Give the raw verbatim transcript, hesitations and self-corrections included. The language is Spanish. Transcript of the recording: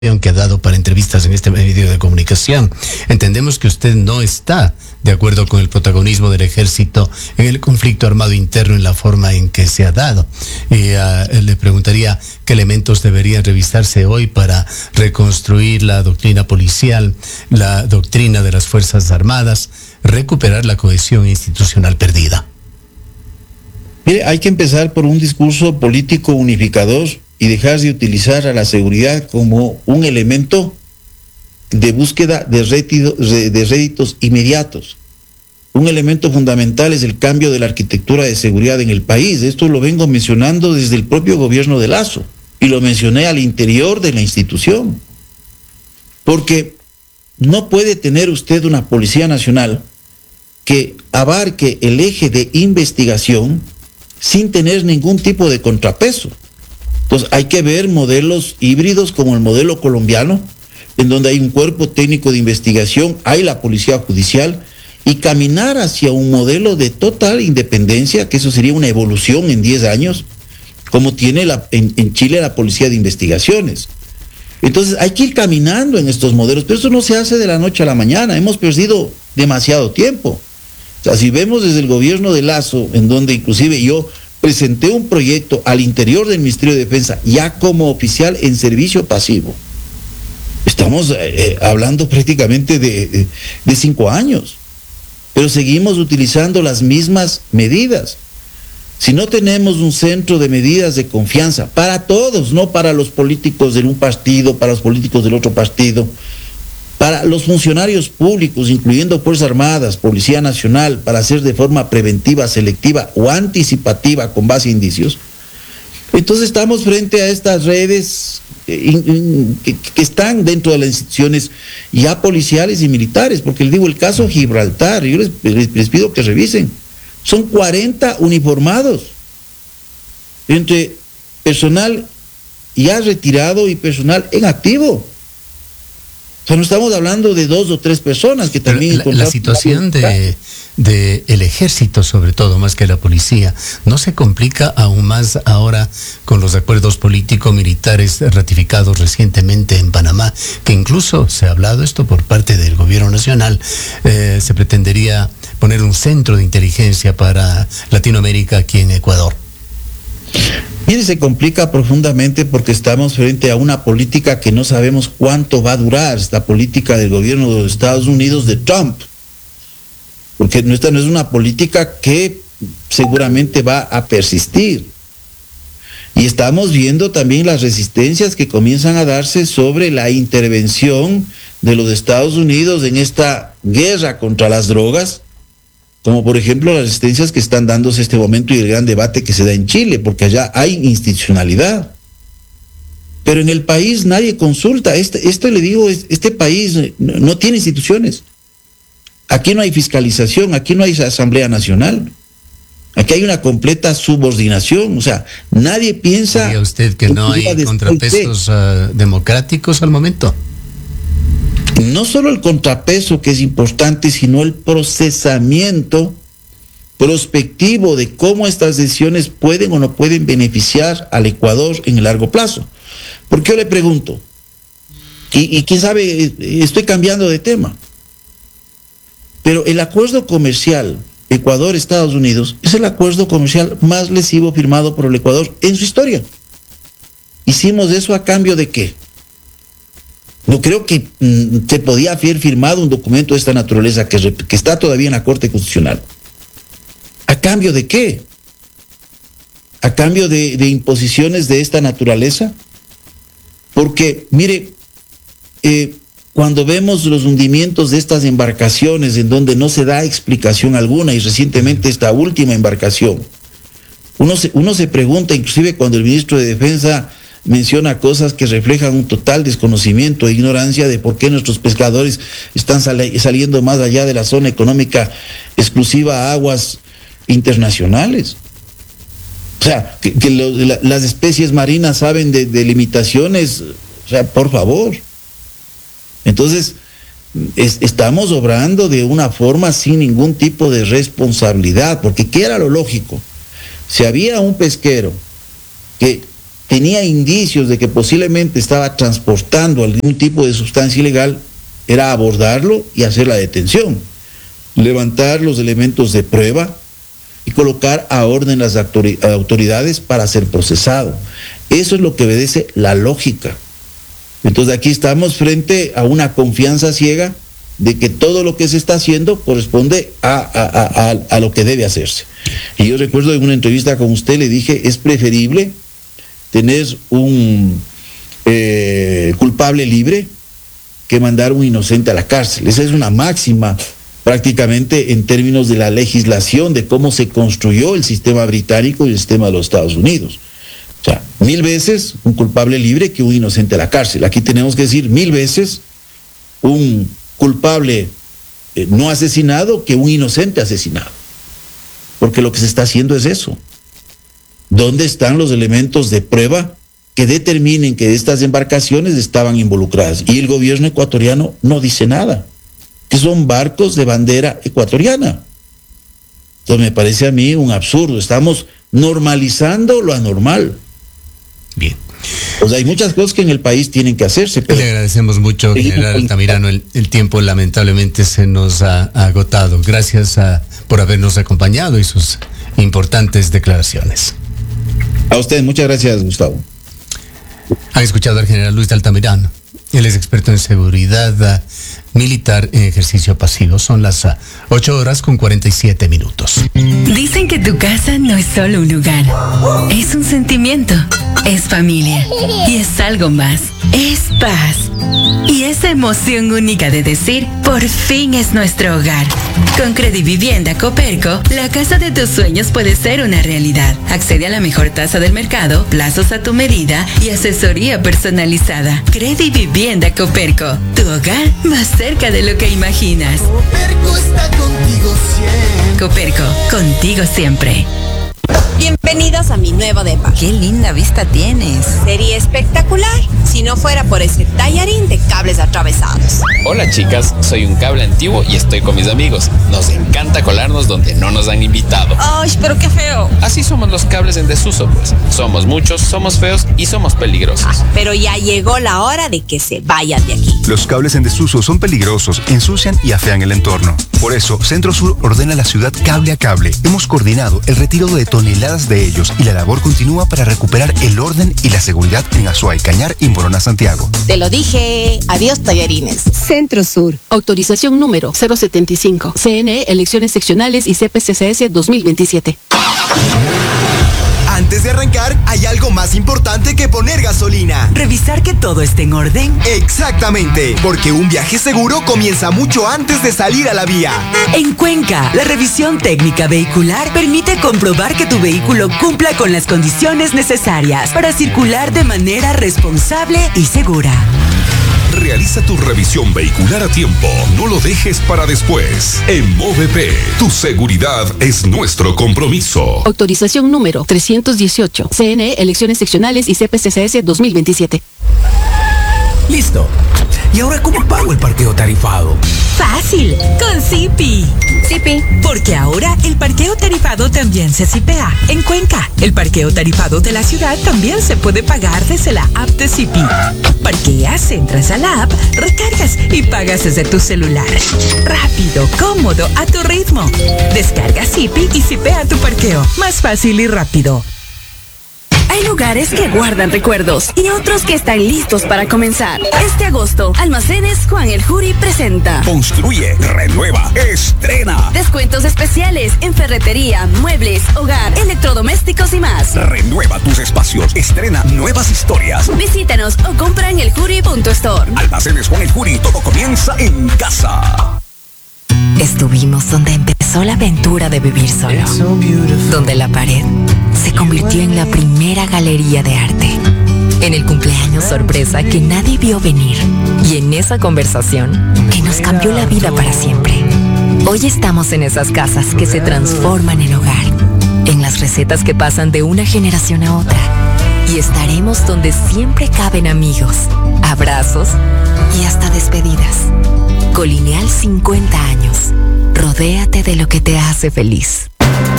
que ha dado para entrevistas en este medio de comunicación. Entendemos que usted no está de acuerdo con el protagonismo del ejército en el conflicto armado interno en la forma en que se ha dado. Y uh, le preguntaría qué elementos deberían revisarse hoy para reconstruir la doctrina policial, la doctrina de las Fuerzas Armadas, recuperar la cohesión institucional perdida. Mire, hay que empezar por un discurso político unificador y dejar de utilizar a la seguridad como un elemento de búsqueda de réditos, de réditos inmediatos. Un elemento fundamental es el cambio de la arquitectura de seguridad en el país. Esto lo vengo mencionando desde el propio gobierno de Lasso y lo mencioné al interior de la institución. Porque no puede tener usted una Policía Nacional que abarque el eje de investigación sin tener ningún tipo de contrapeso. Entonces hay que ver modelos híbridos como el modelo colombiano, en donde hay un cuerpo técnico de investigación, hay la policía judicial, y caminar hacia un modelo de total independencia, que eso sería una evolución en diez años, como tiene la, en, en Chile la policía de investigaciones. Entonces hay que ir caminando en estos modelos, pero eso no se hace de la noche a la mañana, hemos perdido demasiado tiempo. O sea, si vemos desde el gobierno de Lasso, en donde inclusive yo presenté un proyecto al interior del Ministerio de Defensa, ya como oficial en servicio pasivo. Estamos eh, hablando prácticamente de, de, de cinco años, pero seguimos utilizando las mismas medidas. Si no tenemos un centro de medidas de confianza para todos, no para los políticos de un partido, para los políticos del otro partido, para los funcionarios públicos, incluyendo Fuerzas Armadas, Policía Nacional, para hacer de forma preventiva, selectiva o anticipativa con base a indicios. Entonces estamos frente a estas redes que están dentro de las instituciones ya policiales y militares, porque les digo, el caso Gibraltar, yo les, les, les pido que revisen, son cuarenta uniformados, entre personal ya retirado y personal en activo. O sea, no estamos hablando de dos o tres personas que también... La, la situación de, de el ejército, sobre todo, más que la policía, ¿no se complica aún más ahora con los acuerdos político-militares ratificados recientemente en Panamá? Que incluso se ha hablado esto por parte del gobierno nacional, eh, se pretendería poner un centro de inteligencia para Latinoamérica aquí en Ecuador. Mire, se complica profundamente porque estamos frente a una política que no sabemos cuánto va a durar, esta política del gobierno de los Estados Unidos de Trump, porque esta no es una política que seguramente va a persistir. Y estamos viendo también las resistencias que comienzan a darse sobre la intervención de los Estados Unidos en esta guerra contra las drogas, como por ejemplo las resistencias que están dándose este momento y el gran debate que se da en Chile, porque allá hay institucionalidad. Pero en el país nadie consulta. Este, esto le digo, este país no, no tiene instituciones. Aquí no hay fiscalización, aquí no hay Asamblea Nacional. Aquí hay una completa subordinación. O sea, nadie piensa... ¿Sabía usted que no hay contrapesos uh, democráticos al momento? No solo el contrapeso, que es importante, sino el procesamiento prospectivo de cómo estas decisiones pueden o no pueden beneficiar al Ecuador en el largo plazo. Porque yo le pregunto, y, y quién sabe, estoy cambiando de tema, pero el acuerdo comercial Ecuador-Estados Unidos es el acuerdo comercial más lesivo firmado por el Ecuador en su historia. ¿Hicimos eso a cambio de qué? No creo que mm, se podía haber firmado un documento de esta naturaleza que, que está todavía en la Corte Constitucional. ¿A cambio de qué? ¿A cambio de, de imposiciones de esta naturaleza? Porque, mire, eh, cuando vemos los hundimientos de estas embarcaciones en donde no se da explicación alguna, y recientemente esta última embarcación, uno se, uno se pregunta, inclusive cuando el ministro de Defensa menciona cosas que reflejan un total desconocimiento e ignorancia de por qué nuestros pescadores están sal- saliendo más allá de la zona económica exclusiva a aguas internacionales. O sea, que, que lo, la, las especies marinas saben de, de limitaciones, o sea, por favor. Entonces, es, estamos obrando de una forma sin ningún tipo de responsabilidad, porque ¿qué era lo lógico? Si había un pesquero que tenía indicios de que posiblemente estaba transportando algún tipo de sustancia ilegal, era abordarlo y hacer la detención, levantar los elementos de prueba y colocar a orden las autoridades para ser procesado. Eso es lo que obedece la lógica. Entonces aquí estamos frente a una confianza ciega de que todo lo que se está haciendo corresponde a, a, a, a lo que debe hacerse. Y yo recuerdo en una entrevista con usted le dije, es preferible tener un eh, culpable libre que mandar un inocente a la cárcel. Esa es una máxima prácticamente en términos de la legislación, de cómo se construyó el sistema británico y el sistema de los Estados Unidos. O sea, mil veces un culpable libre que un inocente a la cárcel. Aquí tenemos que decir mil veces un culpable eh, no asesinado que un inocente asesinado. Porque lo que se está haciendo es eso. ¿Dónde están los elementos de prueba que determinen que estas embarcaciones estaban involucradas? Y el gobierno ecuatoriano no dice nada, que son barcos de bandera ecuatoriana. Entonces me parece a mí un absurdo. Estamos normalizando lo anormal. Bien. O sea, hay muchas cosas que en el país tienen que hacerse. Pero le agradecemos mucho, general Altamirano. El, el tiempo lamentablemente se nos ha, ha agotado. Gracias a, por habernos acompañado y sus importantes declaraciones. A usted, muchas gracias, Gustavo. Han escuchado al general Luis de Altamirano. Él es experto en seguridad uh, militar en ejercicio pasivo. Son las uh, ocho horas con cuarenta y siete minutos. Dicen que tu casa no es solo un lugar, es un sentimiento, es familia y es algo más, es paz. Y esa emoción única de decir, por fin es nuestro hogar. Con Credivivienda Coperco, la casa de tus sueños puede ser una realidad. Accede a la mejor tasa del mercado, plazos a tu medida y asesoría personalizada. Credivivienda Coperco, tu hogar más cerca de lo que imaginas. Coperco está contigo siempre. Coperco, contigo siempre. Bienvenidos a mi nuevo depa. ¡Qué linda vista tienes! Sería espectacular si no fuera por ese tallarín de cables atravesados. Hola chicas, soy un cable antiguo y estoy con mis amigos. Nos encanta colarnos donde no nos han invitado. ¡Ay, pero qué feo! Así somos los cables en desuso, pues. Somos muchos, somos feos y somos peligrosos. Ah, pero ya llegó la hora de que se vayan de aquí. Los cables en desuso son peligrosos, ensucian y afean el entorno. Por eso, Centro Sur ordena a la ciudad cable a cable. Hemos coordinado el retiro de toneladas de ellos y la labor continúa para recuperar el orden y la seguridad en Azuay, Cañar y Morona, Santiago. Te lo dije. Adiós, tallarines. Centro Sur. Autorización número cero setenta y cinco. C N E, elecciones seccionales y C P C C S dos mil veintisiete. Antes de arrancar, hay algo más importante que poner gasolina. ¿Revisar que todo esté en orden? Exactamente, porque un viaje seguro comienza mucho antes de salir a la vía. En Cuenca, la revisión técnica vehicular permite comprobar que tu vehículo cumpla con las condiciones necesarias para circular de manera responsable y segura. Realiza tu revisión vehicular a tiempo. No lo dejes para después. En Movep, tu seguridad es nuestro compromiso. Autorización número trescientos dieciocho. C N E, elecciones seccionales y C P C C S dos mil veintisiete. Listo. ¿Y ahora cómo pago el parqueo tarifado? Fácil, con Zipi. Zipi. Porque ahora el parqueo tarifado también se zipea. En Cuenca, el parqueo tarifado de la ciudad también se puede pagar desde la app de Zipi. Parqueas, entras a la app, recargas y pagas desde tu celular. Rápido, cómodo, a tu ritmo. Descarga Zipi y zipea tu parqueo. Más fácil y rápido. Hay lugares que guardan recuerdos y otros que están listos para comenzar. Este agosto, Almacenes Juan el Juri presenta Construye, renueva, estrena. descuentos especiales en ferretería, muebles, hogar, electrodomésticos y más. Renueva tus espacios, estrena nuevas historias. Visítanos o compra en el juri punto store. Almacenes Juan el Juri, todo comienza en casa. Estuvimos donde empezó la aventura de vivir solo, donde la pared se convirtió en la primera galería de arte, en el cumpleaños sorpresa que nadie vio venir y en esa conversación que nos cambió la vida para siempre. Hoy estamos en esas casas que se transforman en hogar, en las recetas que pasan de una generación a otra, y estaremos donde siempre caben amigos, abrazos y hasta despedidas. Colineal cincuenta años. Rodéate de lo que te hace feliz.